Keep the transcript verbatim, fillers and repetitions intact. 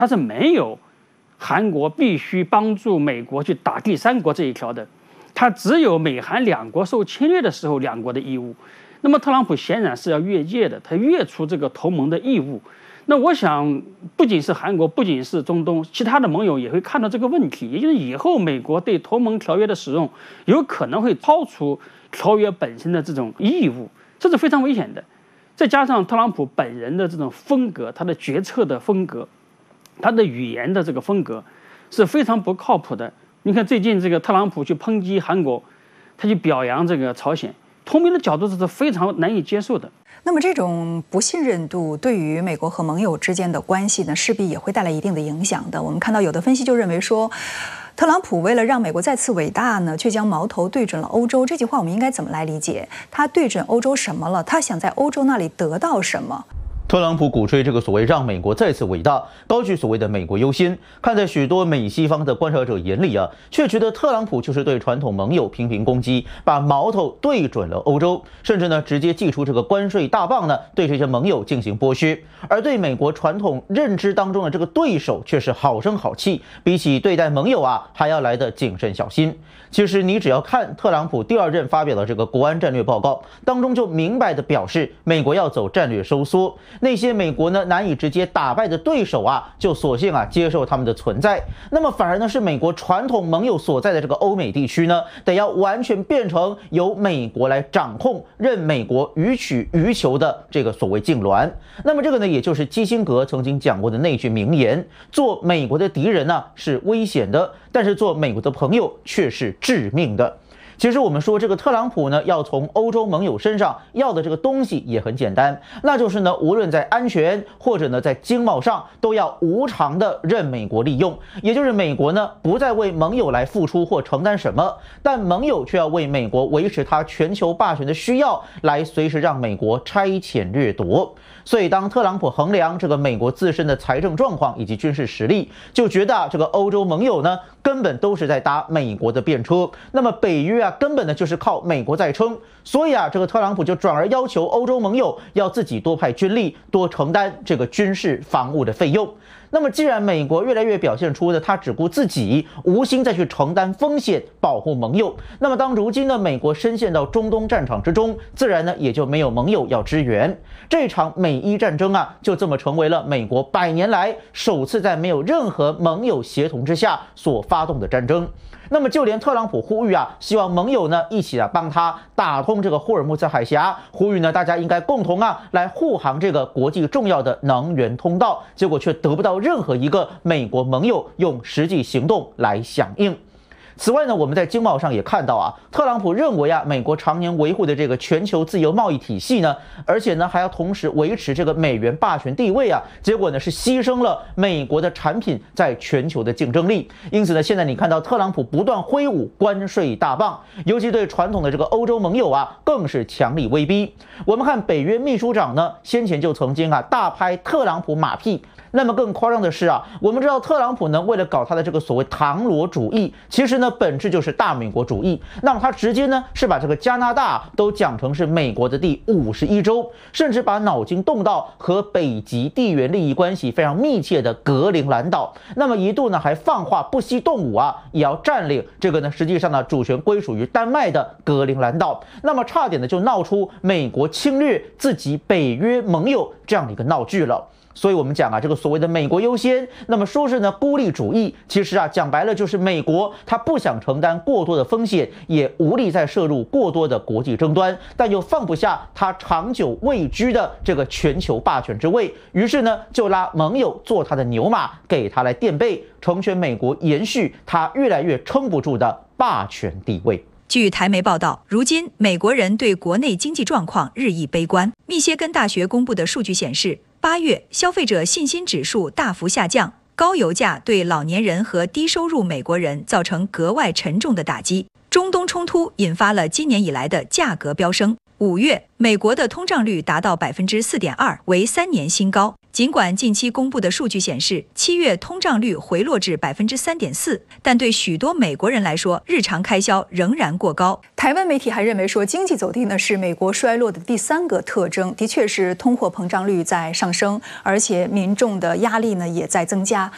它是没有韩国必须帮助美国去打第三国这一条的，它只有美韩两国受侵略的时候两国的义务。那么特朗普显然是要越界的，他越出这个同盟的义务。那我想，不仅是韩国，不仅是中东，其他的盟友也会看到这个问题，也就是以后美国对同盟条约的使用有可能会超出条约本身的这种义务，这是非常危险的。再加上特朗普本人的这种风格，他的决策的风格，他的语言的这个风格是非常不靠谱的。你看最近这个特朗普去抨击韩国，他去表扬这个朝鲜，同盟的角度是非常难以接受的。 那么这种不信任度对于美国和盟友之间的关系呢，势必也会带来一定的影响的。我们看到有的分析就认为说，特朗普为了让美国再次伟大呢，却将矛头对准了欧洲。这句话我们应该怎么来理解？他对准欧洲什么了？他想在欧洲那里得到什么？ 特朗普鼓吹这个所谓让美国再次伟大，高举所谓的美国优先，看在许多美西方的观察者眼里啊，却觉得特朗普就是对传统盟友频频攻击，把矛头对准了欧洲，甚至呢直接祭出这个关税大棒呢，对这些盟友进行剥削，而对美国传统认知当中的这个对手却是好声好气，比起对待盟友啊还要来得谨慎小心。其实你只要看特朗普第二任发表的这个国安战略报告当中，就明白的表示美国要走战略收缩。那些美国呢难以直接打败的对手啊，就索性啊接受他们的存在。那么反而呢是美国传统盟友所在的这个欧美地区呢，得要完全变成由美国来掌控，任美国予取予求的这个所谓痉挛。那么这个呢，也就是基辛格曾经讲过的那句名言：做美国的敌人呢是危险的，但是做美国的朋友却是致命的。其实我们说这个特朗普呢，要从欧洲盟友身上要的这个东西也很简单，那就是呢，无论在安全或者呢在经贸上，都要无偿的任美国利用。也就是美国呢不再为盟友来付出或承担什么，但盟友却要为美国维持它全球霸权的需要，来随时让美国拆遣掠夺。所以当特朗普衡量这个美国自身的财政状况以及军事实力，就觉得啊这个欧洲盟友呢根本都是在搭美国的便车，那么北约啊根本呢就是靠美国在撑，所以啊这个特朗普就转而要求欧洲盟友要自己多派军力，多承担这个军事防务的费用。那么既然美国越来越表现出呢，他只顾自己，无心再去承担风险保护盟友，那么当如今呢美国深陷到中东战场之中，自然呢也就没有盟友要支援。这场美伊战争啊，就这么成为了美国百年来首次在没有任何盟友协同之下所发动的战争。那么就连特朗普呼吁啊，希望盟友呢一起啊帮他打通这个霍尔木兹海峡，呼吁呢大家应该共同啊来护航这个国际重要的能源通道，结果却得不到任何一个美国盟友用实际行动来响应。此外呢，我们在经贸上也看到啊，特朗普认为啊，美国常年维护的这个全球自由贸易体系呢，而且呢还要同时维持这个美元霸权地位啊，结果呢是牺牲了美国的产品在全球的竞争力。因此呢，现在你看到特朗普不断挥舞关税大棒，尤其对传统的这个欧洲盟友啊，更是强力威逼。我们看北约秘书长呢，先前就曾经啊大拍特朗普马屁。那么更夸张的是啊，我们知道特朗普呢，为了搞他的这个所谓唐罗主义，其实呢本质就是大美国主义。那么他直接呢是把这个加拿大都讲成是美国的第五十一州，甚至把脑筋动到和北极地缘利益关系非常密切的格陵兰岛。那么一度呢还放话不惜动武啊，也要占领这个呢实际上呢主权归属于丹麦的格陵兰岛。那么差点呢就闹出美国侵略自己北约盟友这样的一个闹剧了。所以我们讲啊，这个所谓的美国优先，那么说是呢孤立主义，其实啊讲白了就是美国他不想承担过多的风险，也无力再涉入过多的国际争端，但又放不下他长久位居的这个全球霸权之位，于是呢就拉盟友做他的牛马，给他来垫背，成全美国延续他越来越撑不住的霸权地位。 据台媒报道，如今美国人对国内经济状况日益悲观。密歇根大学公布的数据显示，八月消费者信心指数大幅下降，高油价对老年人和低收入美国人造成格外沉重的打击。中东冲突引发了今年以来的价格飙升。五月，美国的通胀率达到百分之四点二，为三年新高。尽管近期公布的数据显示，七月通胀率回落至百分之三点四，但对许多美国人来说，日常开销仍然过高。台湾媒体还认为说，经济走低呢是美国衰落的第三个特征，的确是通货膨胀率在上升，而且民众的压力呢也在增加。